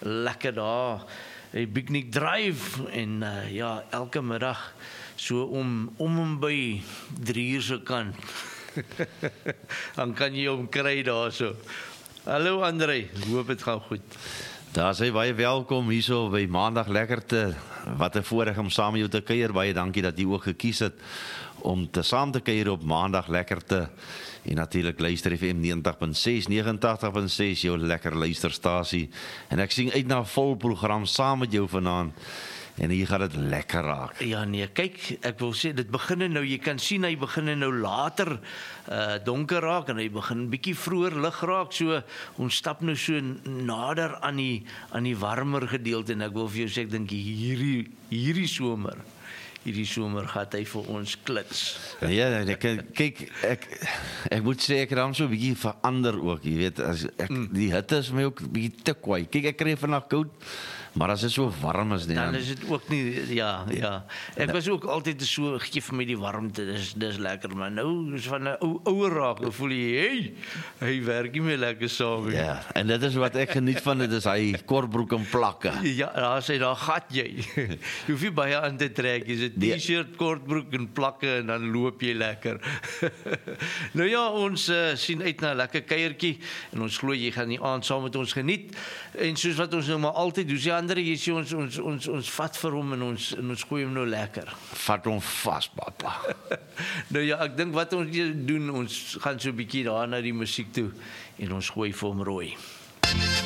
lekker daar, die Piknik Drive, en ja, elke middag, so om en by 3 uur se kant, dan kan jy hom kry daar so. Hallo André, hoop het gaan goed. Daar sê baie welkom hierso by Maandag Lekkerte. Wat 'n voorreg om saam met jou te kuier. Baie dankie dat jy ook gekies het om saam te kuier op Maandag Lekkerte. En natuurlik luister FM 90.6, 89.6, jou lekker luisterstasie. En ek sien uit na 'n vol program saam met jou vanaand. En hier gaan dit lekker raak. Ja nee, kyk, ek wil sê, dit begin nou, jy kan sien, hy begin nou later donker raak, en hy begin bietjie vroeër lig raak, so, ons stap nou so nader aan die warmer gedeelte, en ek wil vir jou sê, ek dink hierdie somer gaat hy vir ons klits. Ja, kyk, ek moet sê, ek raam so 'n bietjie verander ook, jy weet, die hitte is my ook bietjie te kwaai. Kyk, ek kry vandag koud, maar as dit so warm is, dan is dit ook nie, ja. Ek was ook altyd so, gee vir my die warmte, dis lekker, maar nou is van 'n ouer raak, dan voel jy, hy werk nie meer lekker saam. Ja, en dit is wat ek geniet van, dit is hy kortbroek en plakke. Ja, daar gat jy. Jy hoef nie baie aan te trek, jy sit t-shirt, kortbroek en plakke, en dan loop jy lekker. Nou ja, ons sien uit na 'n lekker kuiertjie, en ons glo jy gaan die aand saam met ons geniet, en soos wat ons nou maar altyd doen, André, jy sê ons vat vir hom en ons gooi hom nou lekker. Vat hom vas, papa. Nou ja, ek dink wat ons doen, ons gaan so 'n bietjie daar na die musiek toe en ons gooi vir hom rooi.